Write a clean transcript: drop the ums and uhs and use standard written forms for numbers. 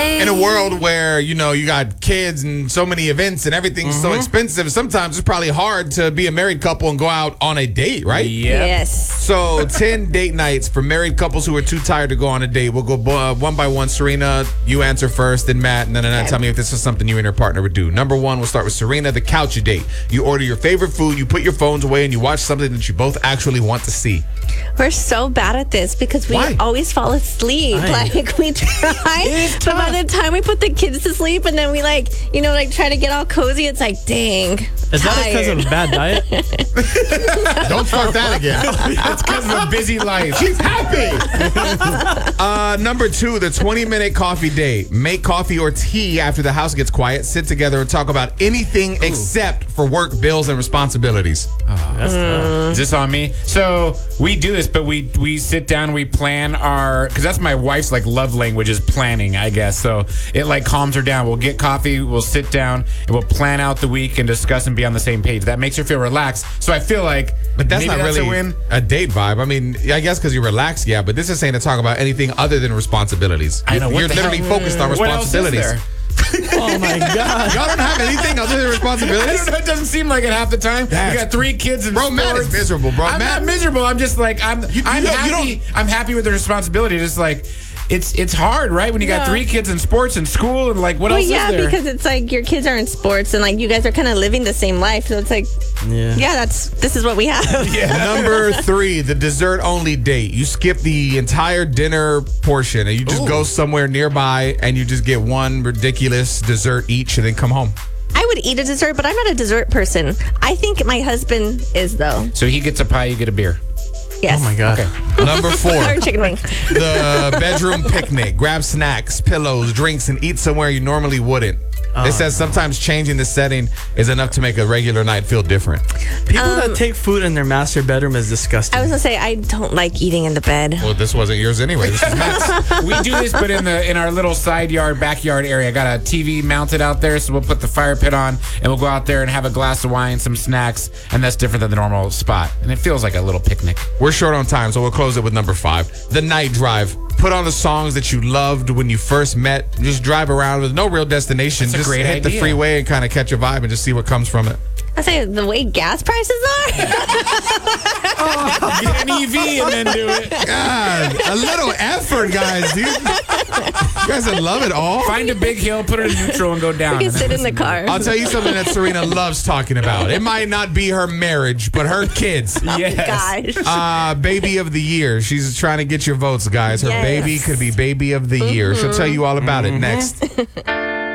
In a world where, you got kids and so many events and everything's so expensive, sometimes it's probably hard to be a married couple and go out on a date, right? Yes. So 10 date nights for married couples who are too tired to go on a date. We'll go one by one. Serena, you answer first, then Matt, and then tell me if this is something you and your partner would do. Number one, we'll start with Serena, the couch date. You order your favorite food, you put your phones away, and you watch something that you both actually want to see. We're so bad at this because we always fall asleep. Like, we try, but by the time we put the kids to sleep and then we try to get all cozy, it's like, dang. Is that because of a bad diet? Don't start that again. It's because of a busy life. She's happy. Number two, the 20-minute coffee date. Make coffee or tea after the house gets quiet. Sit together and talk about anything except for work, bills, and responsibilities. That's tough. Is this on me? So we do this, but we sit down, we plan because that's my wife's love language is planning, I guess. So it calms her down. We'll get coffee, we'll sit down, and we'll plan out the week and discuss and be on the same page. That makes her feel relaxed. So I feel like, but that's not really a win. A date vibe. I mean, I guess because you're relaxed, yeah. But this is saying to talk about anything other than responsibilities. I know. You're literally focused on responsibilities. What else is there? Oh my God! Y'all don't have anything other than responsibilities? I don't know, it doesn't seem like it half the time. You got 3 kids and Matt is miserable, bro. I'm not miserable. I'm just I'm happy. I'm happy with the responsibility. Just it's hard, right? When you got 3 kids in sports and school and what else is there? Yeah, because it's your kids are in sports and you guys are kind of living the same life. So it's this is what we have. Number 3, the dessert only date. You skip the entire dinner portion and you just go somewhere nearby and you just get one ridiculous dessert each and then come home. I would eat a dessert, but I'm not a dessert person. I think my husband is, though. So he gets a pie, you get a beer. Yes. Oh my God. Okay. Number 4. Or chicken wing. The bedroom picnic. Grab snacks, pillows, drinks, and eat somewhere you normally wouldn't. It says sometimes changing the setting is enough to make a regular night feel different. People that take food in their master bedroom is disgusting. I was going to say, I don't like eating in the bed. Well, this wasn't yours anyway. This is Matt's. We do this, but in our little backyard area. I got a TV mounted out there, so we'll put the fire pit on, and we'll go out there and have a glass of wine, some snacks, and that's different than the normal spot. And it feels like a little picnic. We're short on time, so we'll close it with number 5. The night drive. Put on the songs that you loved when you first met. Just drive around with no real destination. That's just a great hit idea. the freeway and kind of catch a vibe and just see what comes from it. I say the way gas prices are. Get an EV and then do it. God, a little effort, guys, dude. You guys would love it all. Find a big hill, put it in neutral, and go down. We can sit in the car. I'll tell you something that Serena loves talking about. It might not be her marriage, but her kids. Yes. Gosh. Baby of the year. She's trying to get your votes, guys. Her baby could be baby of the year. She'll tell you all about it next.